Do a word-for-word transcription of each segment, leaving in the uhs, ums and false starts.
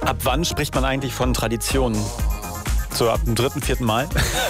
Ab wann spricht man eigentlich von Traditionen? So ab dem dritten, vierten Mal?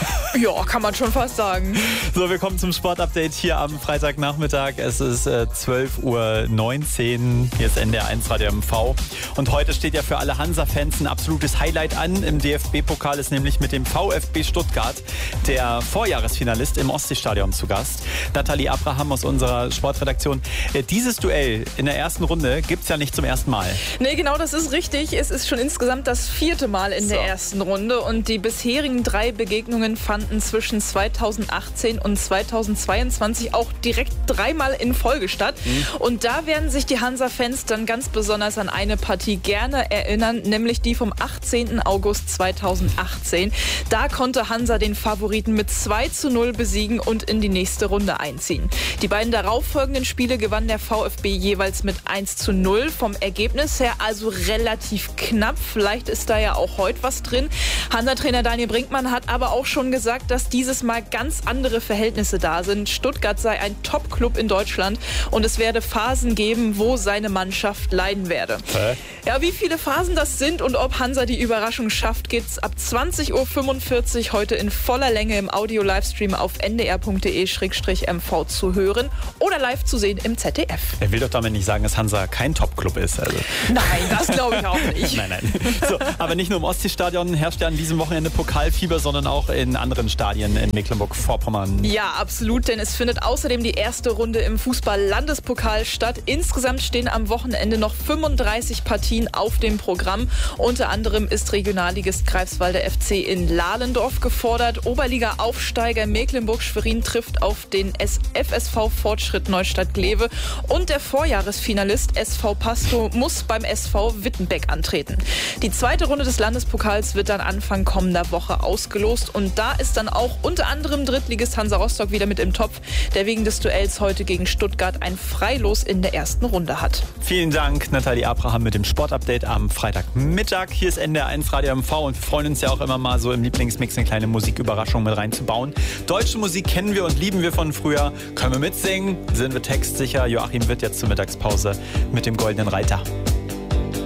Ja, kann man schon fast sagen. So, wir kommen zum Sportupdate hier am Freitagnachmittag. Es ist äh, zwölf Uhr neunzehn. Hier ist N D R eins Radio M V. Und heute steht ja für alle Hansa-Fans ein absolutes Highlight an. Im D F B-Pokal ist nämlich mit dem VfB Stuttgart der Vorjahresfinalist im Ostseestadion zu Gast. Nathalie Abraham aus unserer Sportredaktion. Äh, dieses Duell in der ersten Runde gibt es ja nicht zum ersten Mal. Nee, genau, das ist richtig. Es ist schon insgesamt das vierte Mal in So. der ersten Runde. Und die bisherigen drei Begegnungen fanden zwischen zweitausendachtzehn und zweitausendzweiundzwanzig auch direkt dreimal in Folge statt. Mhm. Und da werden sich die Hansa-Fans dann ganz besonders an eine Partie gerne erinnern, nämlich die vom achtzehnten August zweitausendachtzehn. Da konnte Hansa den Favoriten mit zwei zu null besiegen und in die nächste Runde einziehen. Die beiden darauffolgenden Spiele gewann der VfB jeweils mit eins zu null. Vom Ergebnis her also relativ knapp. Vielleicht ist da ja auch heute was drin. Hansa-Trainer Daniel Brinkmann hat aber auch schon gesagt, dass dieses Mal ganz andere Verhältnisse da sind. Stuttgart sei ein Top-Club in Deutschland und es werde Phasen geben, wo seine Mannschaft leiden werde. Hä? Ja, wie viele Phasen das sind und ob Hansa die Überraschung schafft, geht's ab zwanzig Uhr fünfundvierzig heute in voller Länge im Audio-Livestream auf n d r punkt d e slash m v zu hören oder live zu sehen im Z D F. Er will doch damit nicht sagen, dass Hansa kein Top-Club ist. Also. Nein, das glaube ich auch nicht. Nein, nein. So, aber nicht nur im Ostseestadion herrscht ja an diesem Wochenende Pokalfieber, sondern auch in anderen Stadien in Mecklenburg-Vorpommern. Ja, absolut, denn es findet außerdem die erste Runde im Fußball-Landespokal statt. Insgesamt stehen am Wochenende noch fünfunddreißig Partien auf dem Programm. Unter anderem ist Regionalligist Greifswalder F C in Lahlendorf gefordert. Oberliga-Aufsteiger Mecklenburg-Schwerin trifft auf den F S V Fortschritt Neustadt-Glewe und der Vorjahresfinalist S V Pasto muss beim S V Wittenbeck antreten. Die zweite Runde des Landespokals wird dann Anfang kommender Woche ausgelost und da ist dann auch unter anderem Drittligist Hansa Rostock wieder mit im Topf, der wegen des Duells heute gegen Stuttgart ein Freilos in der ersten Runde hat. Vielen Dank, Nathalie Abraham mit dem Sportupdate am Freitagmittag. Hier ist N D R eins Radio M V und wir freuen uns ja auch immer mal so im Lieblingsmix eine kleine Musiküberraschung mit reinzubauen. Deutsche Musik kennen wir und lieben wir von früher. Können wir mitsingen? Sind wir textsicher? Joachim wird jetzt zur Mittagspause mit dem Goldenen Reiter.